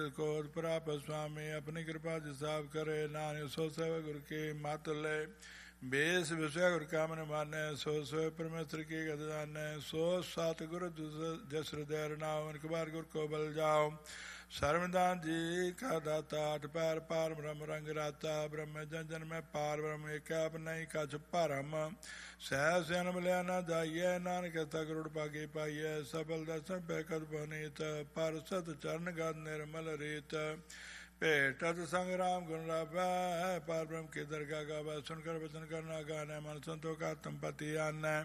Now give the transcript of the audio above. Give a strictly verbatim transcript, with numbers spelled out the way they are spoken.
ਕੋਦ ਪ੍ਰਾਪਤ ਸੁਆਮੀ ਆਪਣੀ ਕਿਰਪਾ ਜਿਸਾਬ ਕਰੇ ਨਾਨਕ ਸੋ ਸੇਵਾ ਗੁਰ ਕੀ ਮਤ ਲੈ ਬੇਸ ਵਿਸੈ ਗੁਰ ਕਾ ਮਨ ਮਾਨੈ ਸੋ ਸੋਇ ਪਰਮੇਸ਼ਰ ਕੀ ਗਤ ਜਾਣੈ ਸੋ ਸਤ ਗੁਰ ਜਸ ਹਿਰਦੈ ਰਨਾਉ ਅਨੇਕ ਬਾਰ ਗੁਰ ਕੋ ਬਲ ਜਾਓ ਸਰਵਦਾਨ ਜੀ ਕਾ ਦਾਤਾ ਅਠ ਪੈਰ ਪਾਰ ਬ੍ਰਹਮ ਰੰਗ ਰਾਤਾ ਬ੍ਰਹਮ ਜਨ ਜਨ ਮੈਂ ਪਾਰ ਬ੍ਰਹਮ ਏਕੈ ਆਪ ਨਹੀਂ ਕਛ ਭਰਮ ਸਹਿ ਸਿਆਨ ਮਿਲਿਆ ਨਾ ਜਾਈਐ ਨਾਨਕ ਤਾ ਕਰੋੜ ਭਾਗੇ ਪਾਈਐ ਸਫਲ ਦਰਸ਼ਨ ਪੈ ਕਦ ਬਨੀਤ ਪਰ ਸਤ ਚਰਨ ਗਦ ਨਿਰਮਲ ਰੀਤ ਭੇਟਤ ਸੰਗਰਾਮ ਗੁਣ ਰਾਵੈ ਪਰ ਬ੍ਰਹਮ ਕੀ ਦਰਗਾ ਗਾਵੈ ਸੁਨ ਕਰ ਬਚਨ ਕਰਨਾ ਗਾਨੈ ਮਨ ਸੰਤੋਖ ਆਤਮ ਪਤੀ ਆਨੈ